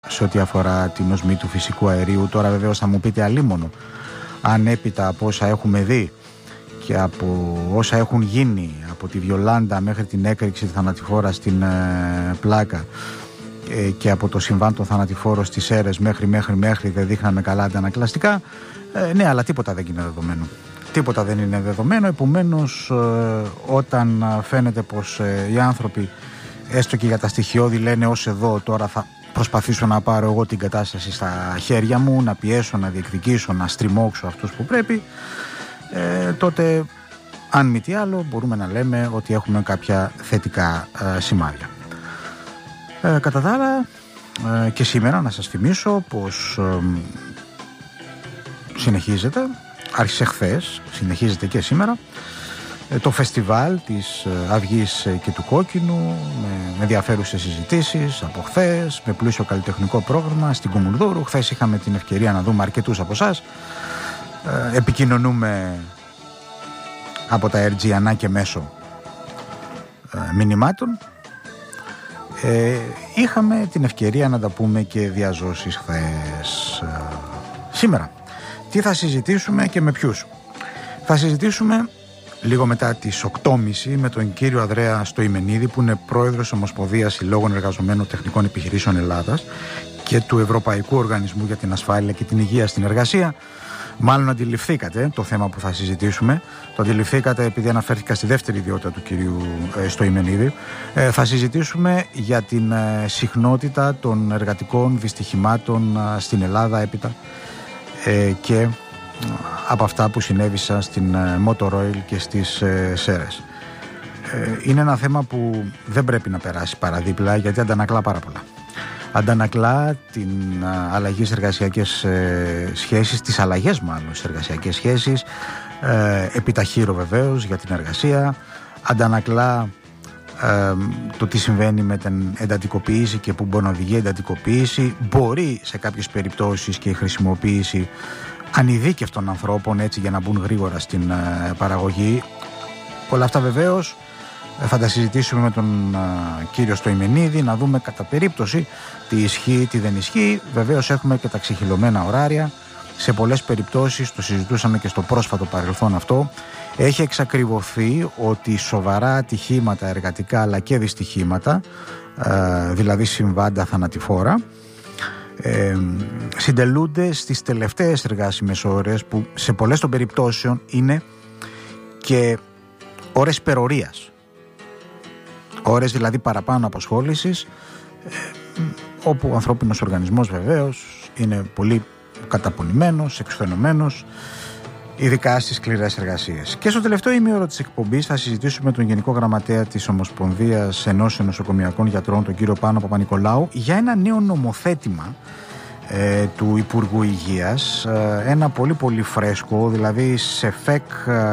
σε ό,τι αφορά την οσμή του φυσικού αερίου. Τώρα βεβαίως θα μου πείτε αλίμονο, αν έπειτα από όσα έχουμε δει και από όσα έχουν γίνει από τη Βιολάντα μέχρι την έκρηξη θανατηφόρα στην Πλάκα και από το συμβάν των θανατηφόρων στις Σέρρες μέχρι δεν δείχναμε καλά αντανακλαστικά. Ναι, αλλά τίποτα δεν είναι δεδομένο. Τίποτα δεν είναι δεδομένο. Επομένως, όταν φαίνεται πως οι άνθρωποι, έστω και για τα στοιχειώδη, λένε ως εδώ, τώρα θα προσπαθήσω να πάρω εγώ την κατάσταση στα χέρια μου, να πιέσω, να διεκδικήσω, να στριμώξω αυτούς που πρέπει, τότε, αν μη τι άλλο, μπορούμε να λέμε ότι έχουμε κάποια θετικά σημάδια. Κατά τα άλλα, και σήμερα να σας θυμίσω πως συνεχίζεται, άρχισε χθες, συνεχίζεται και σήμερα, το φεστιβάλ της Αυγής και του Κόκκινου, με ενδιαφέρουσες συζητήσεις από χθες, με πλούσιο καλλιτεχνικό πρόγραμμα στην Κουμουνδούρου. Χθες είχαμε την ευκαιρία να δούμε αρκετούς από εσάς. Επικοινωνούμε από τα RG ανά και μέσω μηνυμάτων. Είχαμε την ευκαιρία να τα πούμε και διαζώσεις χθες. Σήμερα τι θα συζητήσουμε και με ποιους? Θα συζητήσουμε λίγο μετά τις 8.30 με τον κύριο Ανδρέα Στοημενίδη, που είναι πρόεδρος Ομοσπονδίας Συλλόγων Εργαζομένων Τεχνικών Επιχειρήσεων Ελλάδας και του Ευρωπαϊκού Οργανισμού για την Ασφάλεια και την Υγεία στην Εργασία. Μάλλον αντιληφθήκατε το θέμα που θα συζητήσουμε. Το αντιληφθήκατε επειδή αναφέρθηκα στη δεύτερη ιδιότητα του κυρίου Στοημενίδη. Θα συζητήσουμε για την συχνότητα των εργατικών δυστυχημάτων στην Ελλάδα έπειτα και από αυτά που συνέβησαν στην Motor Oil και στις Σέρρες. Είναι ένα θέμα που δεν πρέπει να περάσει παραδίπλα, γιατί αντανακλά πάρα πολλά. Αντανακλά την αλλαγή στις εργασιακές σχέσεις, τις αλλαγές μάλλον στις εργασιακές σχέσεις, επιταχύρω βεβαίως για την εργασία, αντανακλά το τι συμβαίνει με την εντατικοποίηση και που μπορεί να οδηγεί εντατικοποίηση, μπορεί σε κάποιες περιπτώσεις και η χρησιμοποίηση ανειδίκευτων ανθρώπων έτσι για να μπουν γρήγορα στην παραγωγή. Όλα αυτά βεβαίως θα τα συζητήσουμε με τον κύριο Στοημενίδη, να δούμε κατά περίπτωση τι ισχύει, τι δεν ισχύει. Βεβαίως έχουμε και τα ξεχυλωμένα ωράρια. Σε πολλές περιπτώσεις, το συζητούσαμε και στο πρόσφατο παρελθόν αυτό, έχει εξακριβωθεί ότι σοβαρά ατυχήματα εργατικά αλλά και δυστυχήματα, δηλαδή συμβάντα θανατηφόρα, συντελούνται στις τελευταίες εργάσιμες ώρες, που σε πολλές των περιπτώσεων είναι και ώρες υπερορίας, ώρες δηλαδή παραπάνω απασχόλησης, όπου ο ανθρώπινος οργανισμός βεβαίως είναι πολύ καταπονημένος, εξουθενωμένος, ειδικά στις σκληρές εργασίες. Και στο τελευταίο ημίωρο της εκπομπής θα συζητήσουμε με τον Γενικό Γραμματέα της Ομοσπονδίας Ενώσεων Νοσοκομειακών Γιατρών, τον κύριο Πάνο Παπα-Νικολάου, για ένα νέο νομοθέτημα του Υπουργού Υγείας, ένα πολύ πολύ φρέσκο, δηλαδή σε ΦΕΚ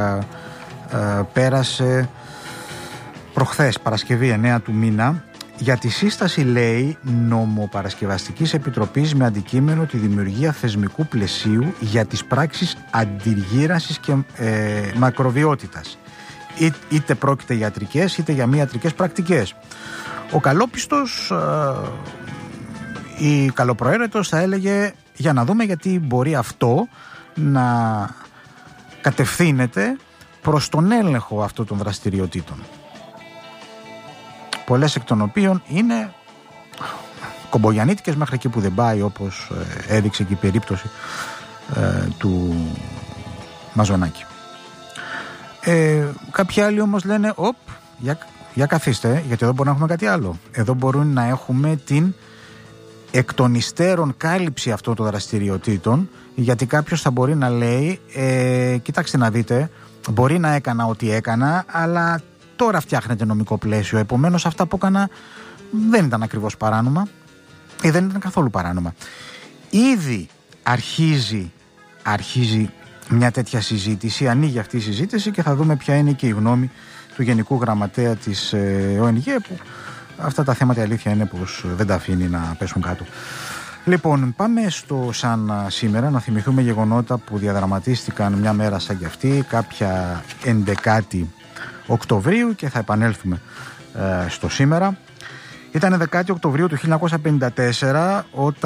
πέρασε προχθές, Παρασκευή 9 του μήνα, για τη σύσταση, λέει, νομοπαρασκευαστικής επιτροπής με αντικείμενο τη δημιουργία θεσμικού πλαισίου για τις πράξεις αντιργύρανσης και μακροβιότητας. Είτε πρόκειται για ιατρικές είτε για μη ιατρικές πρακτικές. Ο καλόπιστος ή καλοπροαίρετος θα έλεγε, για να δούμε γιατί μπορεί αυτό να κατευθύνεται προς τον έλεγχο αυτών των δραστηριοτήτων, πολλές εκ των οποίων είναι κομπογιανίτικες μέχρι εκεί που δεν πάει, όπως έδειξε και η περίπτωση του Μαζονάκη. Κάποιοι άλλοι όμως λένε για καθίστε, γιατί εδώ μπορούμε να έχουμε κάτι άλλο. Εδώ μπορούν να έχουμε την εκ των υστέρων κάλυψη αυτών των δραστηριοτήτων, γιατί κάποιος θα μπορεί να λέει κοιτάξτε να δείτε, μπορεί να έκανα ό,τι έκανα, αλλά τώρα φτιάχνεται νομικό πλαίσιο, επομένως αυτά που έκανα δεν ήταν ακριβώς παράνομα ή δεν ήταν καθόλου παράνομα. Ήδη αρχίζει μια τέτοια συζήτηση, ανοίγει αυτή η συζήτηση και θα δούμε ποια είναι και η γνώμη του Γενικού Γραμματέα της ΟΕΝΓΕ, που αυτά τα θέματα η αλήθεια είναι πως δεν τα αφήνει να πέσουν κάτω. Λοιπόν, πάμε στο σαν σήμερα να θυμηθούμε γεγονότα που διαδραματίστηκαν μια μέρα σαν κι αυτή, κάποια 11η Οκτωβρίου, και θα επανέλθουμε στο σήμερα. Ήταν 10 Οκτωβρίου του 1954 όταν